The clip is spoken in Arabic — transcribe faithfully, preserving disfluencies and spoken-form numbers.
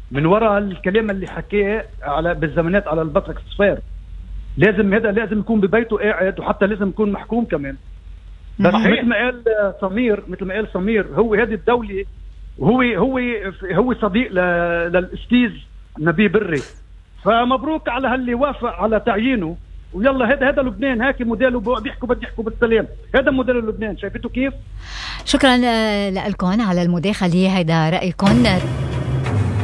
من وراء الكلام اللي حكاه على بالزمانات على البطرك الصفير. لازم هذا لازم يكون ببيته قاعد، وحتى لازم يكون محكوم كمان. بس مثل ما قال سمير مثل ما قال سمير هو هذه الدولة، وهو هو هو صديق للاستاذ نبيه بري، فمبروك على هاللي وافق على تعيينه. ويلا هذا هذا لبنان، هاك موديله بيحكوا بدي يحكوا بالسلام، هذا موديل لبنان. شايفته كيف؟ شكرا لكم على المداخلة، هيدا رأيكم.